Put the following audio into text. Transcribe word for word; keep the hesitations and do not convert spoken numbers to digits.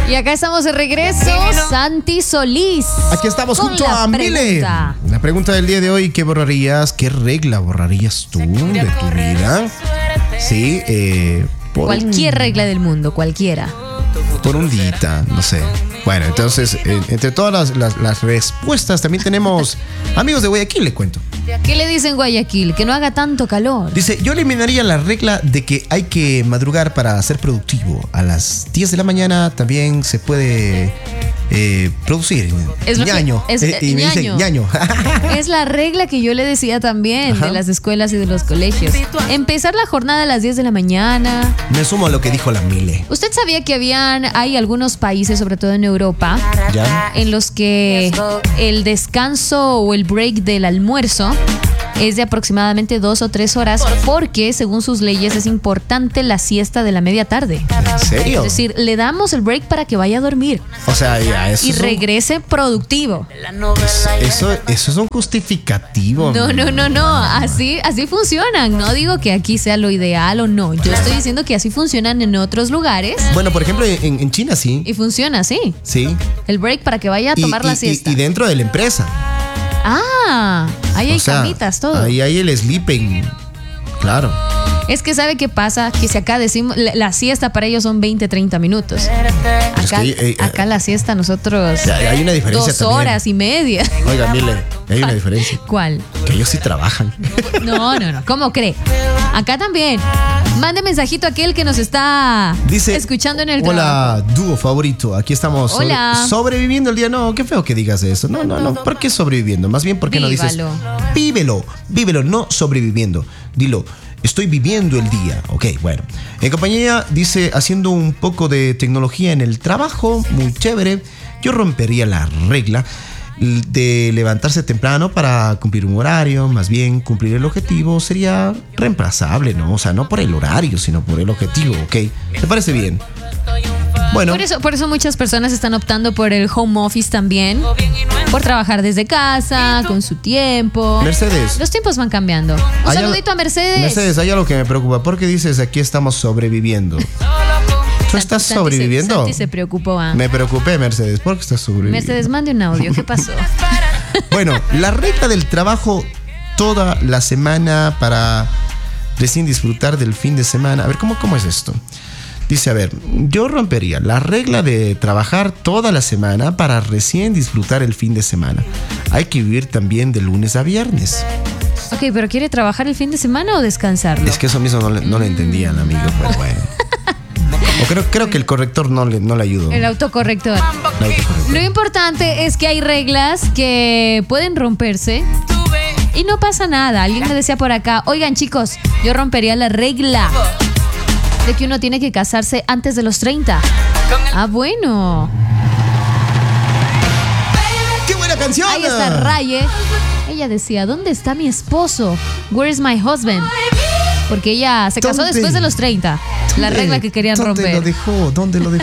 Y acá estamos de regreso, Santi Solís. Aquí estamos junto a Mile. La pregunta del día de hoy, ¿qué borrarías? ¿Qué regla borrarías tú de tu vida? Sí, eh, por cualquier un, regla del mundo, cualquiera. Por un día, no sé. Bueno, entonces, eh, entre todas las, las, las respuestas también tenemos amigos de Guayaquil, le cuento. ¿Qué le dicen Guayaquil? Que no haga tanto calor. Dice, yo eliminaría la regla de que hay que madrugar para ser productivo. A las diez de la mañana también se puede eh, producir. Es ñaño. Es, eh, y me dicen ñaño. Es la regla que yo le decía también. Ajá. De las escuelas y de los colegios. Empezar la jornada a las diez de la mañana. Me sumo a lo que dijo la Mile. ¿Usted sabía que habían, hay algunos países, sobre todo en Europa, ¿ya? En los que el descanso o el break del almuerzo es de aproximadamente dos o tres horas porque, según sus leyes, es importante la siesta de la media tarde? ¿En serio? Es decir, le damos el break para que vaya a dormir. O sea, ya eso. Y regrese un... productivo. Eso, eso, eso es un justificativo. No, no, no, no. Así, así funcionan. No digo que aquí sea lo ideal o no. Yo estoy diciendo que así funcionan en otros lugares. Bueno, por ejemplo, en, en China sí. Y funciona así. Sí. El break para que vaya a tomar y, la y, siesta. Y dentro de la empresa. Ah, ahí hay o sea, camitas, todo. Ahí hay el sleeping, claro. Es que ¿sabe qué pasa? Que si acá decimos, la, la siesta para ellos son veinte, treinta minutos. Acá, es que, eh, acá la siesta nosotros hay una diferencia dos también. horas y media. Oiga, Miller, hay una diferencia. ¿Cuál? Que ellos sí trabajan. No, no, no, ¿cómo cree? Acá también. Mande mensajito a aquel que nos está Dice, escuchando en el hola, trabajo. dúo favorito. Aquí estamos Hola. Sobre, sobreviviendo el día. No, qué feo que digas eso. No, no, no. ¿Por qué sobreviviendo? Más bien, ¿por qué Vívalo. no dices vívelo? Vívelo, no sobreviviendo. Dilo, estoy viviendo el día. Ok, bueno. En compañía, dice, haciendo un poco de tecnología en el trabajo, muy chévere. Yo rompería la regla de levantarse temprano para cumplir un horario. Más bien, cumplir el objetivo sería reemplazable, ¿no? O sea, no por el horario, sino por el objetivo, ¿ok? ¿Te parece bien? Bueno. Por eso, por eso muchas personas están optando por el home office también, por trabajar desde casa, con su tiempo. Mercedes. Los tiempos van cambiando. Un saludito a Mercedes. Mercedes, hay algo que me preocupa. ¿Por qué dices aquí estamos sobreviviendo? ¿Tú estás Santi sobreviviendo? Se, Santi se preocupó. ¿Ah? Me preocupé, Mercedes. ¿Por qué estás sobreviviendo? Mercedes, mande un audio. ¿Qué pasó? Bueno, la regla del trabajo toda la semana para recién disfrutar del fin de semana. A ver, ¿cómo, cómo es esto? Dice, a ver, yo rompería la regla de trabajar toda la semana para recién disfrutar el fin de semana. Hay que vivir también de lunes a viernes. Ok, pero ¿quiere trabajar el fin de semana o descansarlo? Es que eso mismo no le, no le entendían, amigo, pero bueno. O creo, creo que el corrector no le, no le ayudó. El autocorrector. El autocorrector. Lo importante es que hay reglas que pueden romperse y no pasa nada. Alguien me decía por acá, oigan chicos, yo rompería la regla de que uno tiene que casarse antes de los treinta. Ah, bueno. ¡Qué buena canción! Ahí está Raye. Ella decía, ¿dónde está mi esposo? Where is my husband? Porque ella se casó ¿Dónde? después de los treinta. La regla que querían ¿Dónde romper. ¿Dónde lo dejó? ¿Dónde lo dejó?